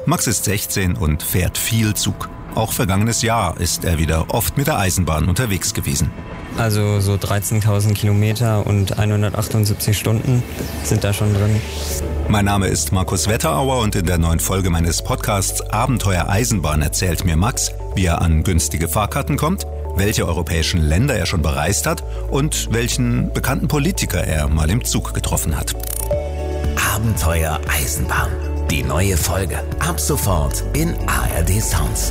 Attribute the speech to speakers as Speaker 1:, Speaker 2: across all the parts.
Speaker 1: Max ist 16 und fährt viel Zug. Auch vergangenes Jahr ist er wieder oft mit der Eisenbahn unterwegs gewesen.
Speaker 2: Also so 13.000 Kilometer und 178 Stunden sind da schon drin.
Speaker 1: Mein Name ist Markus Wetterauer und in der neuen Folge meines Podcasts Abenteuer Eisenbahn erzählt mir Max, wie er an günstige Fahrkarten kommt, welche europäischen Länder er schon bereist hat und welchen bekannten Politiker er mal im Zug getroffen hat.
Speaker 3: Abenteuer Eisenbahn. Die neue Folge ab sofort in ARD Sounds.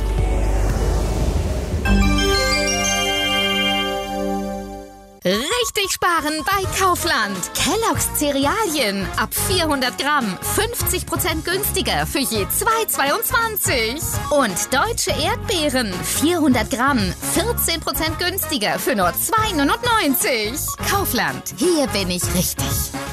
Speaker 4: Richtig sparen bei Kaufland. Kellogg's Cerealien ab 400 Gramm 50% günstiger für je 2,22. Und deutsche Erdbeeren 400 Gramm 14% günstiger für nur 2,99. Kaufland, hier bin ich richtig.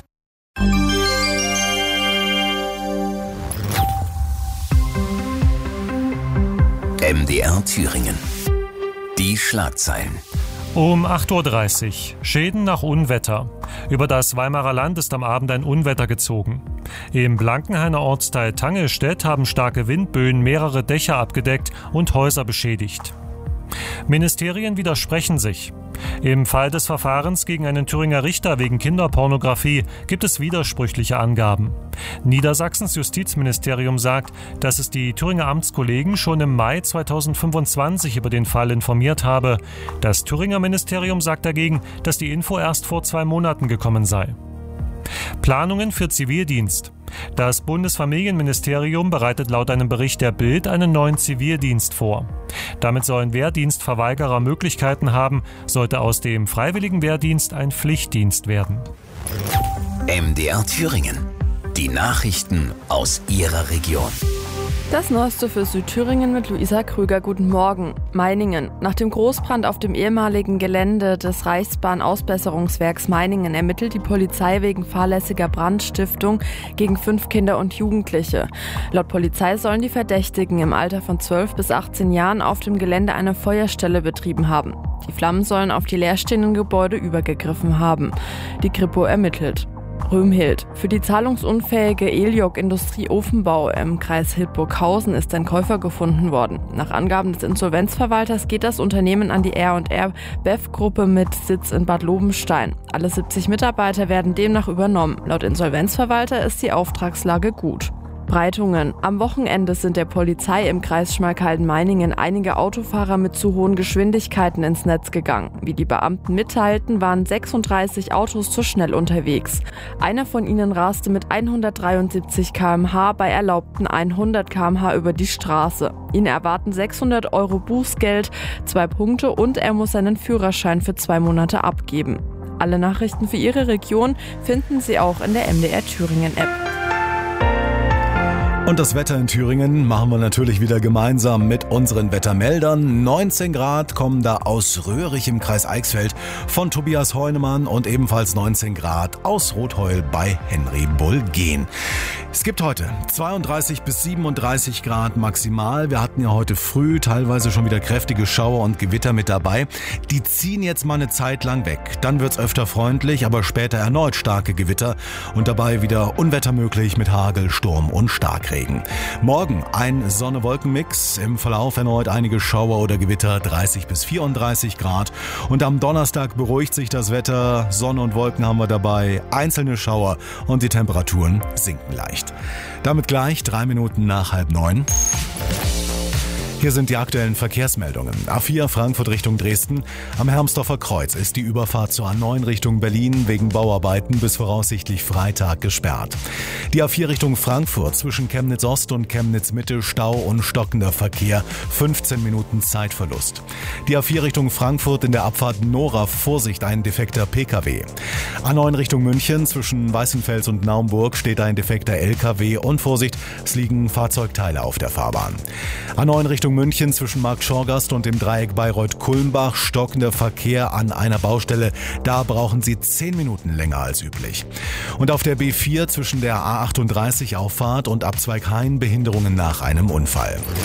Speaker 3: MDR Thüringen. Die Schlagzeilen.
Speaker 5: Um 8.30 Uhr. Schäden nach Unwetter. Über das Weimarer Land ist am Abend ein Unwetter gezogen. Im Blankenhainer Ortsteil Tangelstedt haben starke Windböen mehrere Dächer abgedeckt und Häuser beschädigt. Ministerien widersprechen sich. Im Fall des Verfahrens gegen einen Thüringer Richter wegen Kinderpornografie gibt es widersprüchliche Angaben. Niedersachsens Justizministerium sagt, dass es die Thüringer Amtskollegen schon im Mai 2025 über den Fall informiert habe. Das Thüringer Ministerium sagt dagegen, dass die Info erst vor 2 Monaten gekommen sei. Planungen für Zivildienst. Das Bundesfamilienministerium bereitet laut einem Bericht der Bild einen neuen Zivildienst vor. Damit sollen Wehrdienstverweigerer Möglichkeiten haben, sollte aus dem freiwilligen Wehrdienst ein Pflichtdienst werden.
Speaker 3: MDR Thüringen. Die Nachrichten aus Ihrer Region.
Speaker 6: Das Neueste für Südthüringen mit Luisa Krüger. Guten Morgen. Meiningen. Nach dem Großbrand auf dem ehemaligen Gelände des Reichsbahn-Ausbesserungswerks Meiningen ermittelt die Polizei wegen fahrlässiger Brandstiftung gegen 5 Kinder und Jugendliche. Laut Polizei sollen die Verdächtigen im Alter von 12 bis 18 Jahren auf dem Gelände eine Feuerstelle betrieben haben. Die Flammen sollen auf die leerstehenden Gebäude übergegriffen haben. Die Kripo ermittelt. Römhild. Für die zahlungsunfähige Eliok Industrie Ofenbau im Kreis Hildburghausen ist ein Käufer gefunden worden. Nach Angaben des Insolvenzverwalters geht das Unternehmen an die R&R BEV-Gruppe mit Sitz in Bad Lobenstein. Alle 70 Mitarbeiter werden demnach übernommen. Laut Insolvenzverwalter ist die Auftragslage gut. Breitungen. Am Wochenende sind der Polizei im Kreis Schmalkalden-Meiningen einige Autofahrer mit zu hohen Geschwindigkeiten ins Netz gegangen. Wie die Beamten mitteilten, waren 36 Autos zu schnell unterwegs. Einer von ihnen raste mit 173 km/h bei erlaubten 100 km/h über die Straße. Ihn erwarten 600 € Bußgeld, 2 Punkte und er muss seinen Führerschein für 2 Monate abgeben. Alle Nachrichten für Ihre Region finden Sie auch in der MDR Thüringen App.
Speaker 7: Und das Wetter in Thüringen machen wir natürlich wieder gemeinsam mit unseren Wettermeldern. 19 Grad kommen da aus Röhrig im Kreis Eichsfeld von Tobias Heunemann und ebenfalls 19 Grad aus Rotheul bei Henry Bulgehen. Es gibt heute 32 bis 37 Grad maximal. Wir hatten ja heute früh teilweise schon wieder kräftige Schauer und Gewitter mit dabei. Die ziehen jetzt mal eine Zeit lang weg. Dann wird's öfter freundlich, aber später erneut starke Gewitter und dabei wieder Unwetter möglich mit Hagel, Sturm und Starkregen. Morgen ein Sonne-Wolken-Mix, im Verlauf erneut einige Schauer oder Gewitter, 30 bis 34 Grad. Und am Donnerstag beruhigt sich das Wetter, Sonne und Wolken haben wir dabei, einzelne Schauer und die Temperaturen sinken leicht. Damit gleich 3 Minuten nach 8:30. Hier sind die aktuellen Verkehrsmeldungen. A4 Frankfurt Richtung Dresden. Am Hermsdorfer Kreuz ist die Überfahrt zur A9 Richtung Berlin wegen Bauarbeiten bis voraussichtlich Freitag gesperrt. Die A4 Richtung Frankfurt zwischen Chemnitz Ost und Chemnitz Mitte Stau und stockender Verkehr. 15 Minuten Zeitverlust. Die A4 Richtung Frankfurt in der Abfahrt Nora. Vorsicht, ein defekter Pkw. A9 Richtung München zwischen Weißenfels und Naumburg steht ein defekter Lkw und Vorsicht, es liegen Fahrzeugteile auf der Fahrbahn. A9 Richtung München zwischen Marktschorgast und dem Dreieck Bayreuth-Kulmbach stockender Verkehr an einer Baustelle. Da brauchen Sie 10 Minuten länger als üblich. Und auf der B4 zwischen der A38 Auffahrt und Abzweig Hain Behinderungen nach einem Unfall.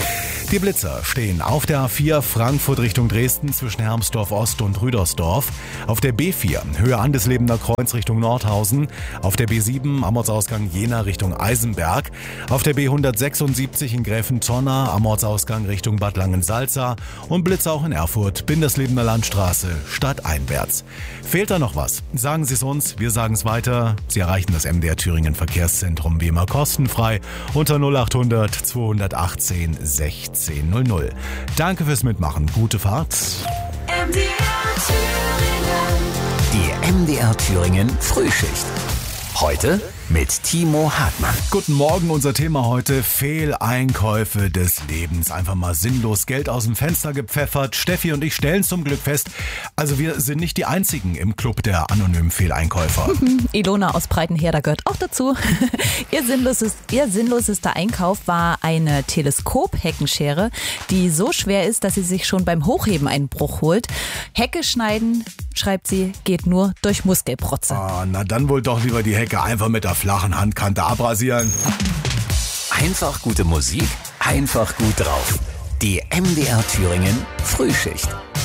Speaker 7: Die Blitzer stehen auf der A4 Frankfurt Richtung Dresden zwischen Hermsdorf Ost und Rüdersdorf, auf der B4 Höhe Andeslebener Kreuz Richtung Nordhausen, auf der B7 am Ortsausgang Jena Richtung Eisenberg, auf der B176 in Gräfentonna am Ortsausgang Richtung Bad Langensalza und Blitzer auch in Erfurt, Binderslebener Landstraße, stadteinwärts. Fehlt da noch was? Sagen Sie es uns, wir sagen es weiter. Sie erreichen das MDR Thüringen Verkehrszentrum wie immer kostenfrei unter 0800 218 1600. Danke fürs Mitmachen. Gute Fahrt.
Speaker 3: MDR Thüringen. Die MDR Thüringen Frühschicht. Heute mit Timo Hartmann.
Speaker 7: Guten Morgen, unser Thema heute: Fehleinkäufe des Lebens. Einfach mal sinnlos Geld aus dem Fenster gepfeffert. Steffi und ich stellen zum Glück fest, also wir sind nicht die Einzigen im Club der anonymen Fehleinkäufer.
Speaker 8: Ilona aus Breitenherda gehört auch dazu. Ihr sinnlosester Einkauf war eine Teleskop-Heckenschere, die so schwer ist, dass sie sich schon beim Hochheben einen Bruch holt. Hecke schneiden, schreibt sie, geht nur durch Muskelprotze.
Speaker 7: Na dann wohl doch lieber die Hecke einfach mit der flachen Handkante abrasieren.
Speaker 3: Einfach gute Musik, einfach gut drauf. Die MDR Thüringen Frühschicht.